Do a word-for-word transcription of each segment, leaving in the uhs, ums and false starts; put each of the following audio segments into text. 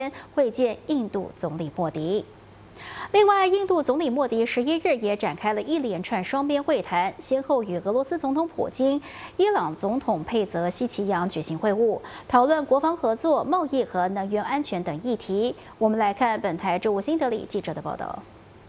会见印度总理莫迪。另外，印度总理莫迪十一日也展开了一连串双边会谈，先后与俄罗斯总统普京、伊朗总统佩泽西奇扬举行会晤，讨论国防合作、贸易和能源安全等议题。我们来看本台驻新德里记者的报道。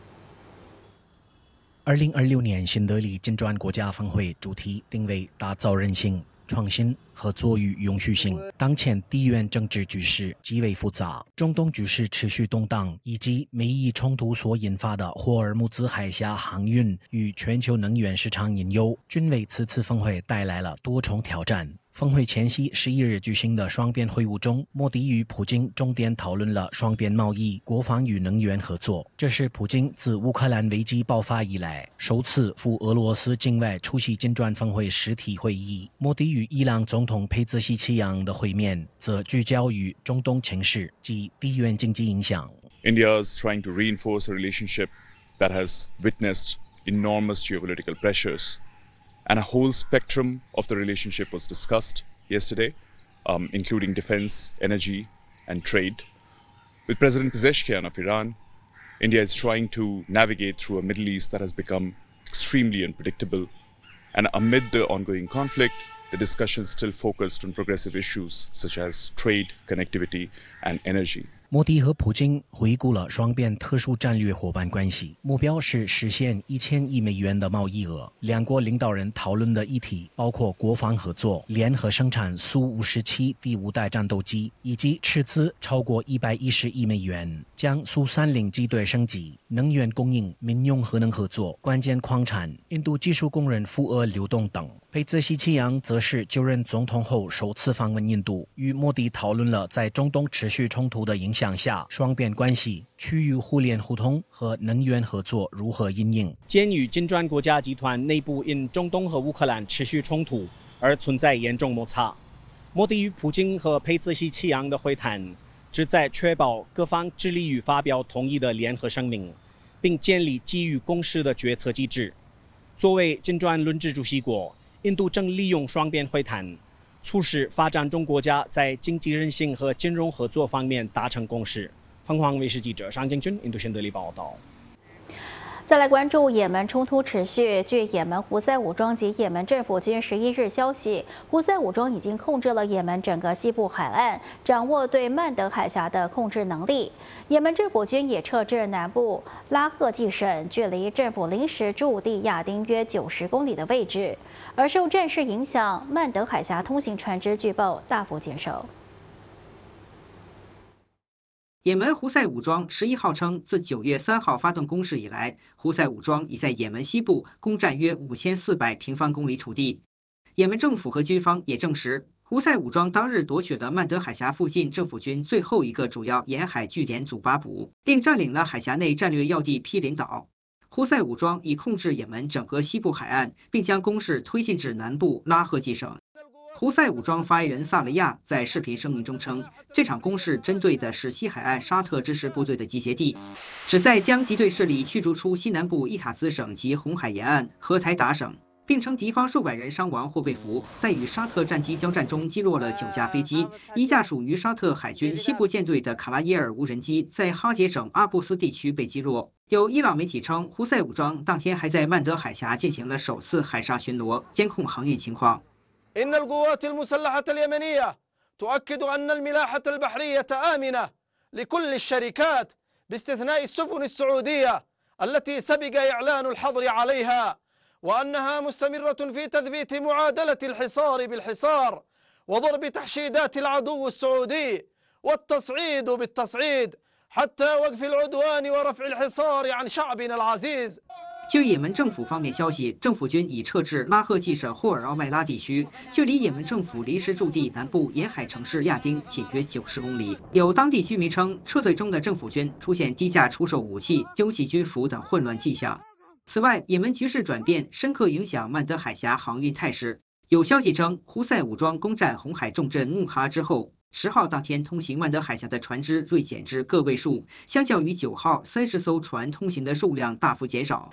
二零二六年新德里金砖国家峰会主题定为打造韧性、创新、合作与永续性。当前地缘政治局势极为复杂，中东局势持续动荡，以及美伊冲突所引发的霍尔木兹海峡航运与全球能源市场隐忧，均为此次峰会带来了多重挑战。峰会前夕十一日举行的双边会晤中，莫迪与普京重点讨论了双边贸易、国防与能源合作。这是普京自乌克兰危机爆发以来首次赴俄罗斯境外出席金砖峰会实体会议。莫迪与伊朗总统佩兹西奇扬的会面则聚焦于中东情势及地缘经济影响。 India is trying to reinforce a relationship that has witnessed enormous geopolitical pressures. And a whole spectrum of the relationship was discussed yesterday, um, including defense, energy, and trade. With President Pezeshkian of Iran, India is trying to navigate through a Middle East that has become extremely unpredictable. And amid the ongoing conflict, the discussion still focused on progressive issues such as trade, connectivity, and energy. 莫迪和普京回顾了双边特殊战略伙伴关系，目标是实现一千亿美元的贸易额。两国领导人讨论的议题包括国防合作、联合生产苏五十七第五代战斗机，以及斥资超过一百一十亿美元将苏三零机队升级、能源供应、民用核能合作、关键矿产、印度技术工人赴俄流动等。佩兹西奇扬则是就任总统后首次访问印度，与莫迪讨论了在中东持续冲突的影响下双边关系、区域互联互通和能源合作如何因应。 鉴于金砖国家集团内部因中东和乌克兰持续冲突而存在严重摩擦，莫迪与普京和佩兹西奇扬的会谈旨在确保各方致力于发表统一的联合声明，并建立基于共识的决策机制。作为金砖轮值主席国，印度正利用双边会谈，促使发展中国家在经济韧性和金融合作方面达成共识。凤凰卫视记者尚建军印度新德里报道。 再来关注也门冲突持续。据也门胡塞武装及也门政府军十一日消息，胡塞武装已经控制了也门整个西部海岸，掌握对曼德海峡的控制能力。也门政府军也撤至南部拉赫季省，距离政府临时驻地亚丁约九十公里的位置。而受战事影响，曼德海峡通行船只据报大幅减少。 也门胡塞武装十一号称，自九月三号发动攻势以来，胡塞武装已在也门西部攻占约五千四百平方公里土地。也门政府和军方也证实，胡塞武装当日夺取了曼德海峡附近政府军最后一个主要沿海据点祖巴卜，并占领了海峡内战略要地毗邻岛。胡塞武装已控制也门整个西部海岸，并将攻势推进至南部拉赫季省。胡塞武装发言人萨雷亚在视频声明中称，这场攻势针对的是西海岸沙特支持部队的集结地，旨在将敌对势力驱逐出西南部伊塔兹省及红海沿岸和台达省，并称敌方数百人伤亡或被俘，在与沙特战机交战中击落了九架飞机，一架属于沙特海军西部舰队的卡拉耶尔无人机在哈杰省阿布斯地区被击落。有伊朗媒体称，胡塞武装当天还在曼德海峡进行了首次海沙巡逻，监控航运情况。 إن القوات المسلحة اليمنية تؤكد أن الملاحة البحرية آمنة لكل الشركات باستثناء السفن السعودية التي سبق إعلان الحظر عليها، وأنها مستمرة في تثبيت معادلة الحصار بالحصار وضرب تحشيدات العدو السعودي والتصعيد بالتصعيد حتى وقف العدوان ورفع الحصار عن شعبنا العزيز。 据也门政府方面消息，政府军已撤至拉赫季省霍尔奥麦拉地区，距离也门政府临时驻地南部沿海城市亚丁仅约九十公里。有当地居民称，撤退中的政府军出现低价出售武器、拥挤军服等混乱迹象。此外，也门局势转变深刻影响曼德海峡航运态势。有消息称，胡塞武装攻占红海重镇穆哈之后，十号当天通行曼德海峡的船只锐减至个位数，相较于九号三十艘船通行的数量大幅减少。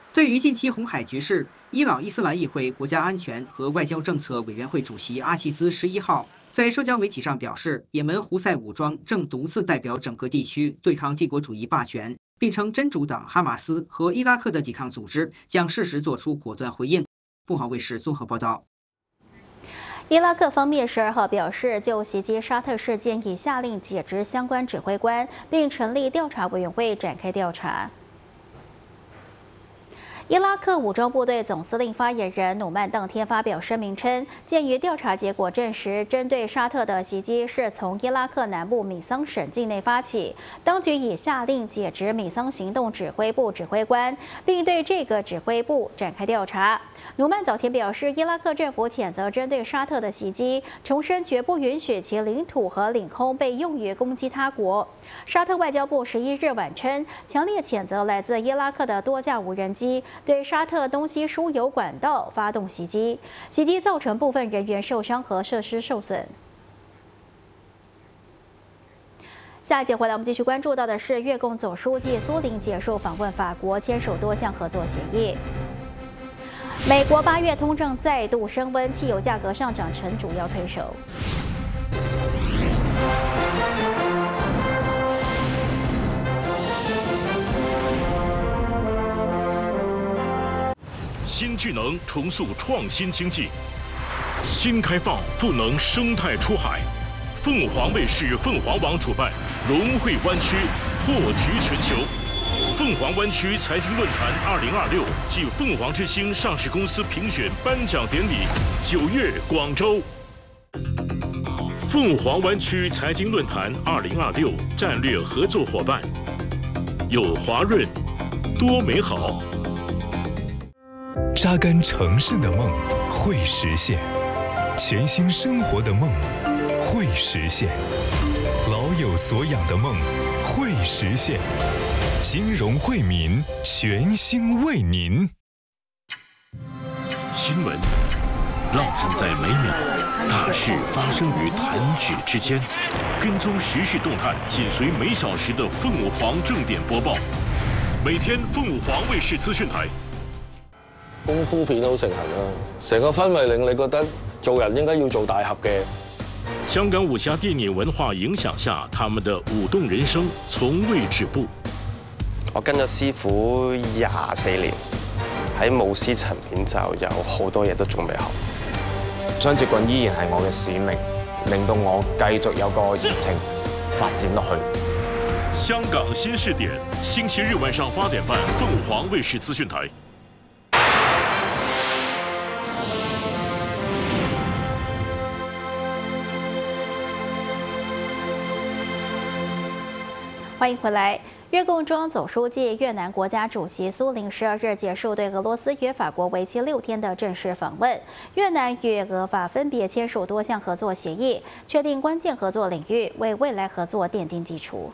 对于近期红海局势，伊朗伊斯兰议会国家安全和外交政策委员会主席阿齐兹十一号在社交媒体上表示，也门胡塞武装正独自代表整个地区对抗帝国主义霸权，并称真主党哈马斯和伊拉克的抵抗组织将适时做出果断回应。凤凰卫视综合报道。 伊拉克方面十二号表示，就袭击沙特事件已下令解职相关指挥官，并成立调查委员会展开调查。伊拉克武装部队总司令发言人努曼当天发表声明称，鉴于调查结果证实，针对沙特的袭击是从伊拉克南部米桑省境内发起，当局已下令解职米桑行动指挥部指挥官，并对这个指挥部展开调查。努曼早前表示，伊拉克政府谴责针对沙特的袭击，重申绝不允许其领土和领空被用于攻击他国。沙特外交部十一日晚称，强烈谴责来自伊拉克的多架无人机对沙特东西输油管道发动袭击，袭击造成部分人员受伤和设施受损。下一节回来，我们继续关注到的是，越共总书记苏林结束访问法国，签署多项合作协议。美国八月通胀再度升温，汽油价格上涨成主要推手。 新巨能重塑创新经济，新开放赋能生态出海。凤凰卫视凤凰网主办融汇湾区，破局全球。凤凰湾区财经论坛二零二六暨凤凰之星上市公司评选颁奖典礼，九月广州。凤凰湾区财经论坛二零二六战略合作伙伴有华润、多美好。 扎根城市的梦会实现，全新生活的梦会实现，老有所养的梦会实现。金融惠民全心为您。 新闻浪漫在每秒，大事发生于弹指之间。跟踪时事动态，紧随每小时的凤凰正点播報。每天鳳凰衛視資訊台。 功夫片好盛行啊，成個氛圍令你覺得做人應該要做大俠嘅。 香港武俠電影文化影響下，他們的舞動人生從未止步。 我跟咗師傅廿四年，喺武師層面就有好多嘢都仲未學。 雙截棍依然係我嘅使命，令到我繼續有個熱情發展落去。 香港新視點，星期日晚上八點半，鳳凰衛視資訊台。 欢迎回来。越共中总书记、越南国家主席苏林十二日结束对俄罗斯与法国为期六天的正式访问。越南与俄法分别签署多项合作协议，确定关键合作领域，为未来合作奠定基础。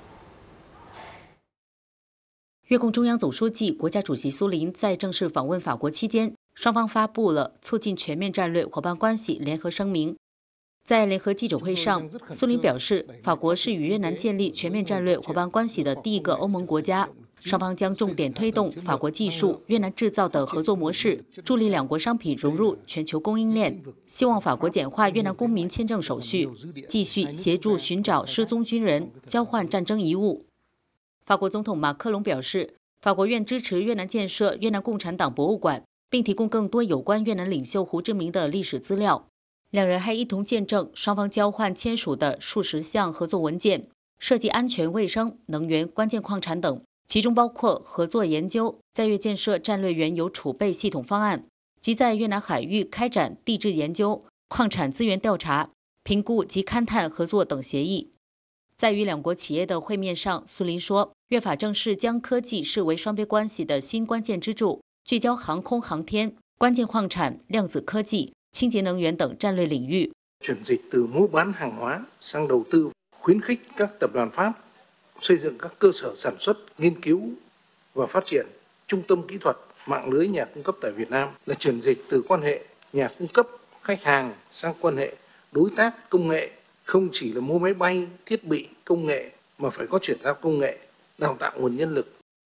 越共中央总书记、国家主席苏林在正式访问法国期间，双方发布了促进全面战略伙伴关系联合声明。在联合记者会上，苏林表示，法国是与越南建立全面战略伙伴关系的第一个欧盟国家，双方将重点推动法国技术、越南制造的合作模式，助力两国商品融入全球供应链。希望法国简化越南公民签证手续，继续协助寻找失踪军人，交换战争遗物。法国总统马克龙表示，法国愿支持越南建设越南共产党博物馆，并提供更多有关越南领袖胡志明的历史资料。两人还一同见证双方交换签署的数十项合作文件，涉及安全、卫生、能源、关键矿产等，其中包括合作研究在越建设战略原油储备系统方案，及在越南海域开展地质研究、矿产资源调查、评估及勘探合作等协议。在与两国企业的会面上，苏林说，越法正式将科技视为双边关系的新关键支柱，聚焦航空航天、关键矿产、量子科技、清洁能源等战略领域。 chuyển dịch từ mua bán hàng hóa sang đầu tư, khuyến khích các tập đoàn Pháp xây dựng các cơ sở sản xuất, nghiên cứu và phát triển trung tâm kỹ thuật, mạng lưới nhà cung cấp tại Việt Nam, là chuyển dịch từ quan hệ nhà cung cấp khách hàng sang quan hệ đối tác công nghệ, không chỉ là mua máy bay, thiết bị, công nghệ mà phải có chuyển giao công nghệ, đào tạo nguồn nhân lực.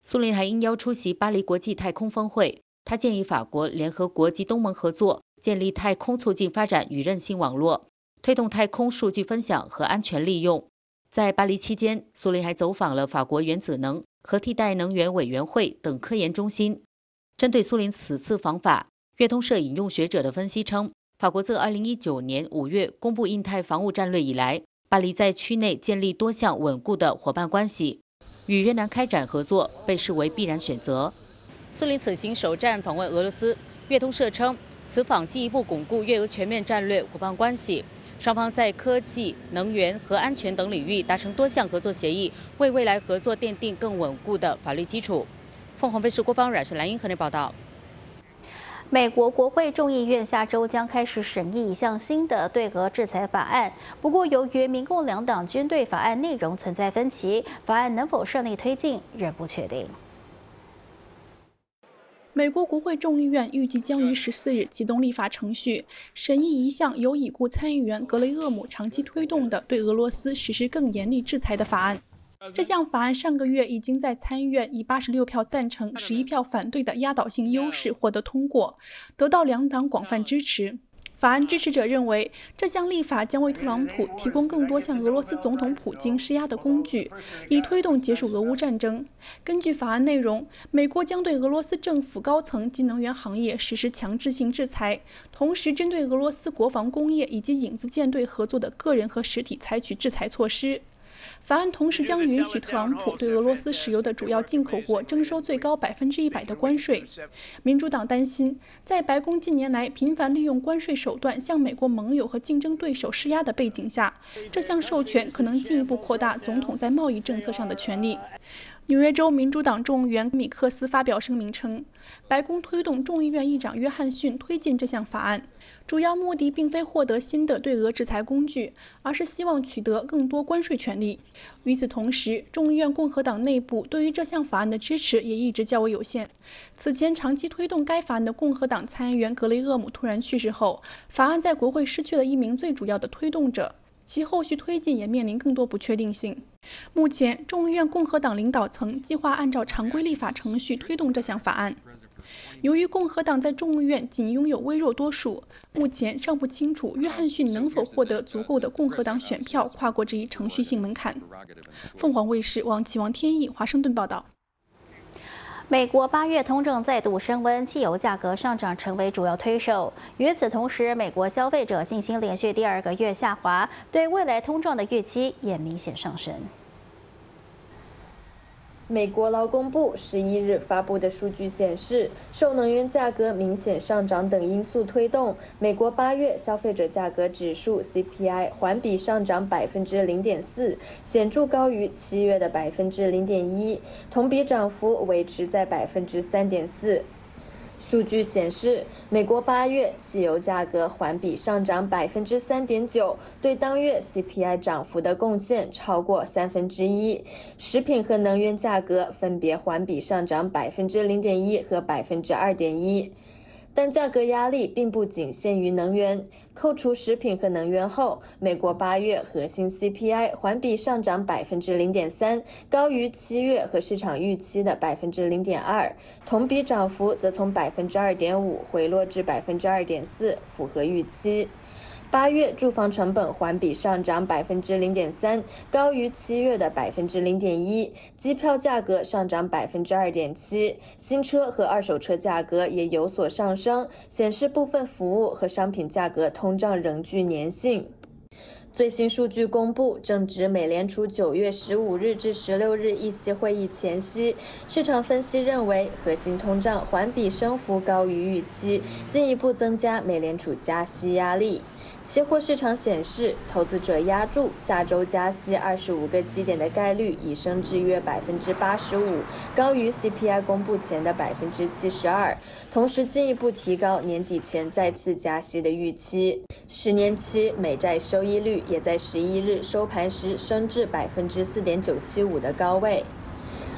苏林还应邀出席巴黎国际太空峰会，他建议法国联合国及东盟合作，建立太空促进发展与韧性网络，推动太空数据分享和安全利用。在巴黎期间，苏林还走访了法国原子能和替代能源委员会等科研中心。针对苏林此次访法，越通社引用学者的分析称，法国自二零一九年五月公布印太防务战略以来，巴黎在区内建立多项稳固的伙伴关系，与越南开展合作被视为必然选择。苏林此行首站访问俄罗斯，越通社称，此访进一步巩固越俄全面战略伙伴关系。双方在科技、能源和安全等领域达成多项合作协议，为未来合作奠定更稳固的法律基础。凤凰卫视郭芳阮、沈兰英和你报道。 美国国会众议院下周将开始审议一项新的对俄制裁法案，不过由于民共两党军对法案内容存在分歧，法案能否顺利推进仍不确定。 美国国会众议院预计将于十四日启动立法程序，审议一项由已故参议员格雷厄姆长期推动的对俄罗斯实施更严厉制裁的法案。这项法案上个月已经在参议院以八十六票赞成、十一票反对的压倒性优势获得通过，得到两党广泛支持。法案支持者认为，这项立法将为特朗普提供更多向俄罗斯总统普京施压的工具，以推动结束俄乌战争。根据法案内容，美国将对俄罗斯政府高层及能源行业实施强制性制裁，同时针对俄罗斯国防工业以及影子舰队合作的个人和实体采取制裁措施。法案同时将允许特朗普对俄罗斯石油的主要进口国征收最高百分之一百的关税。民主党担心，在白宫近年来频繁利用关税手段向美国盟友和竞争对手施压的背景下，这项授权可能进一步扩大总统在贸易政策上的权利。纽约州民主党众议员米克斯发表声明称，白宫推动众议院议长约翰逊推进这项法案，主要目的并非获得新的对俄制裁工具，而是希望取得更多关税权利。与此同时，众议院共和党内部对于这项法案的支持也一直较为有限。此前长期推动该法案的共和党参议员格雷厄姆突然去世后，法案在国会失去了一名最主要的推动者，其后续推进也面临更多不确定性。目前，众议院共和党领导层计划按照常规立法程序推动这项法案。由于共和党在众议院仅拥有微弱多数，目前尚不清楚约翰逊能否获得足够的共和党选票跨过这一程序性门槛。凤凰卫视王启王天意华盛顿报道。 美国八月通胀再度升温，汽油价格上涨成为主要推手。与此同时，美国消费者信心连续第二个月下滑，对未来通胀的预期也明显上升。 美国劳工部十一日发布的数据显示，受能源价格明显上涨等因素推动，美国八月消费者价格指数 C P I 环比上涨百分之零点四，显著高于七月的百分之零点一，同比涨幅维持在百分之三点四。数据显示，美国八月汽油价格环比上涨百分之三点九，对当月 C P I 涨幅的贡献超过三分之一。食品和能源价格分别环比上涨百分之零点一和百分之二点一。但价格压力并不仅限于能源，扣除食品和能源后，美国八月核心 C P I 环比上涨百分之零点三，高于七月和市场预期的百分之零点二，同比涨幅则从百分之二点五回落至百分之二点四，符合预期。八月住房成本环比上涨百分之零点三，高于七月的百分之零点一。机票价格上涨百分之二点七，新车和二手车价格也有所上升，显示部分服务和商品价格通胀仍具粘性。最新数据公布，正值美联储九月十五日至十六日议息会议前夕，市场分析认为核心通胀环比升幅高于预期，进一步增加美联储加息压力。期货市场显示，投资者押注下周加息二十五个基点的概率已升至约百分之八十五，高于 C P I 公布前的百分之七十二，同时进一步提高年底前再次加息的预期。十年期美债收益率也在十一日收盘时升至百分之四点九七五的高位。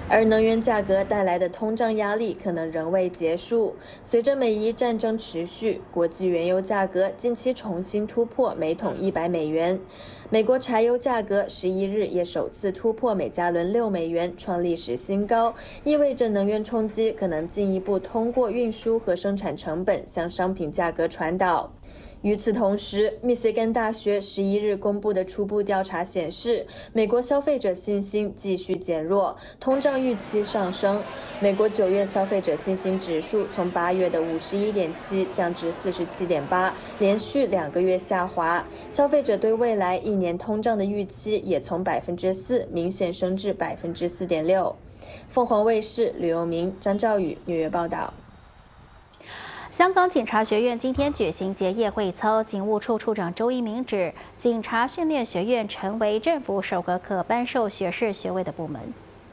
而能源价格带来的通胀压力可能仍未结束。随着美伊战争持续，国际原油价格近期重新突破每桶一百美元。美国柴油价格十一日也首次突破每加仑六美元，创历史新高，意味着能源冲击可能进一步通过运输和生产成本向商品价格传导。与此同时，密歇根大学十一日公布的初步调查显示，美国消费者信心继续减弱，通胀预期上升。美国九月消费者信心指数从八月的五十一点七降至四十七点八，连续两个月下滑。消费者对未来一年通胀的预期也从百分之四明显升至百分之四点六。凤凰卫视吕佑明、张兆宇纽约报道。 香港警察学院今天举行结业会操，警务处处长周一鸣指，警察训练学院成为政府首个可颁授学士学位的部门。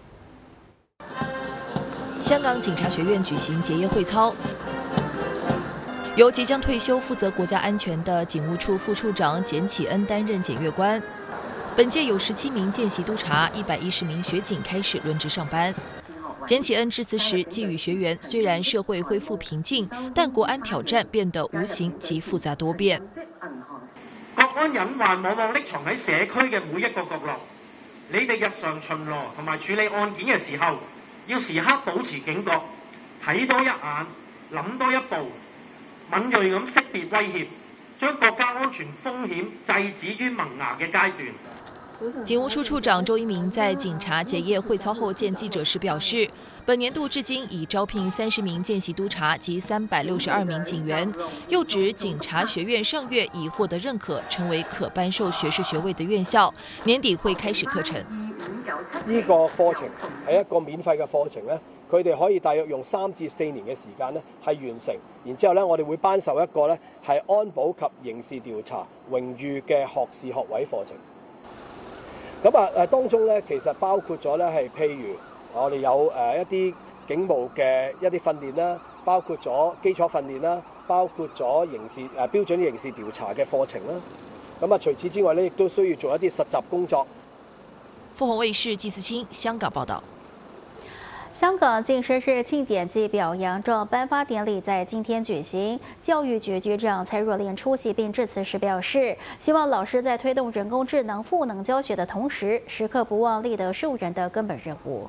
香港警察学院举行结业会操，由即将退休负责国家安全的警务处副处长简启恩担任检阅官。本届有十七名见习督察、一百一十名学警开始轮值上班。简启恩致辞时寄语学员，虽然社会恢复平静，但國安挑戰變得無形及複雜多變。 國安隱患往往匿藏喺社區嘅每一個角落。你哋日常巡邏同埋處理案件嘅時候，要時刻保持警覺，睇多一眼，諗多一步，敏鋭咁識別威脅，將國家安全風險制止於萌芽嘅階段。 警務處處長周一鳴在警察結業會操後見記者時表示，本年度至今已招聘三十名見習督察及三百六十二名警員。又指警察學院上月已獲得認可，成為可頒授學士學位的院校，年底會開始課程。 呢個課程係一個免費嘅課程咧，佢哋可以大約用三至四年嘅時間咧係完成，然之後咧我哋會頒授一個咧係安保及刑事調查榮譽嘅學士學位課程。咁啊誒當中咧，其實包括咗咧係譬如我哋有誒一啲警務嘅一啲訓練啦，包括咗基礎訓練啦，包括咗刑事誒標準刑事調查嘅課程啦。咁啊除此之外咧，亦都需要做一啲實習工作。 鳳凰衛視季思清香港報道。 香港晋升日庆典暨表揚狀頒發典禮在今天舉行，教育局局長蔡若蓮出席並致辭時表示，希望老師在推動人工智能賦能教學的同時，時刻不忘立德樹人的根本任務。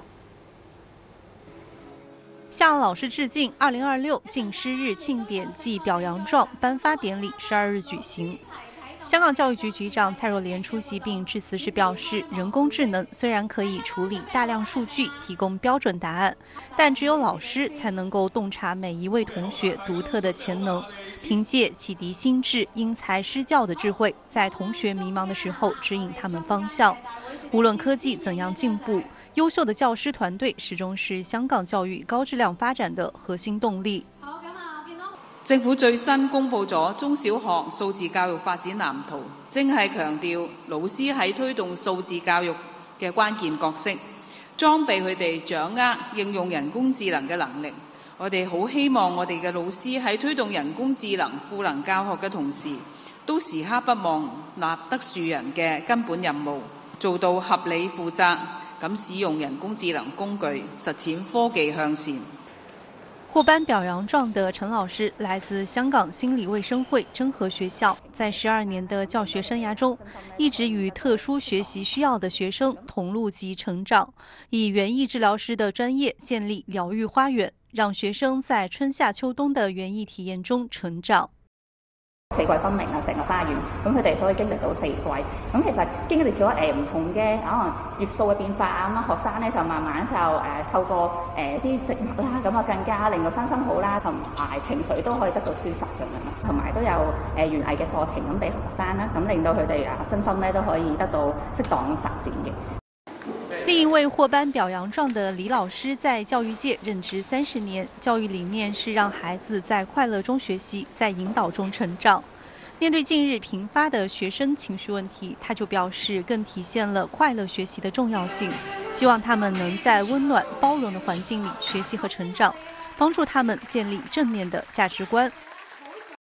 向老師致敬二零二六晋升日慶典暨表揚狀頒發典禮十二日舉行。香港教育局局長蔡若蓮出席並致辭時表示，人工智能雖然可以處理大量數據，提供標準答案，但只有老師才能夠洞察每一位同學獨特的潛能，憑借啟迪心智、因材施教的智慧，在同學迷茫的時候指引他們方向。無論科技怎樣進步，優秀的教師團隊始終是香港教育高質量發展的核心動力。 政府最新公布咗中小學數字教育發展藍圖，正係強調老師喺推動數字教育嘅關鍵角色，裝備佢哋掌握應用人工智能嘅能力。我哋好希望我哋嘅老師喺推動人工智能賦能教學嘅同時，都時刻不忘立德樹人嘅根本任務，做到合理負責咁使用人工智能工具，實踐科技向善。 獲頒表揚狀的陳老師來自香港心理衛生會真和學校，在十二年的教學生涯中，一直與特殊學習需要的學生同路及成長，以園藝治療師的專業建立療癒花園，讓學生在春夏秋冬的園藝體驗中成長。 四季分明啊，成個花園，咁佢哋可以經歷到四季。咁其實經歷咗誒唔同嘅可能月數嘅變化啊，咁啊學生咧就慢慢就誒、呃、透過誒啲、呃、植物啦，咁啊更加令到身心好啦，同埋情緒都可以得到抒發咁樣。同埋都有誒園藝嘅課程咁俾學生啦，咁令到佢哋啊身心咧都可以得到適當嘅發展嘅。 另一位獲頒表揚狀的李老師在教育界任職三十年，教育理念是讓孩子在快樂中學習，在引導中成長。面對近日頻發的學生情緒問題，他就表示更體現了快樂學習的重要性，希望他們能在溫暖包容的環境裡學習和成長，幫助他們建立正面的價值觀。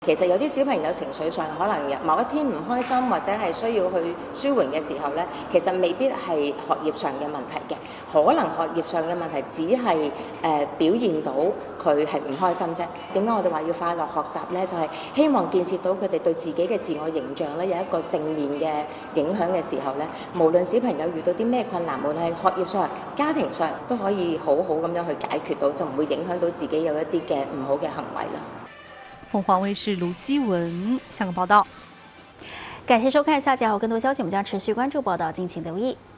其實有啲小朋友情緒上可能有某一天唔開心，或者係需要去舒緩嘅時候咧，其實未必係學業上嘅問題嘅，可能學業上嘅問題只係誒、呃、表現到佢係唔開心啫。點解我哋話要快樂學習咧？就係、是、希望建設到佢哋對自己嘅自我形象咧有一個正面嘅影響嘅時候咧，無論小朋友遇到啲咩困難，無論係學業上、家庭上，都可以好好咁樣去解決到，就唔會影響到自己有一啲嘅唔好嘅行為啦。 凤凰卫視盧希文香港報道。 感謝收看，下集還有更多消息，我們將持續關注報道，敬請留意。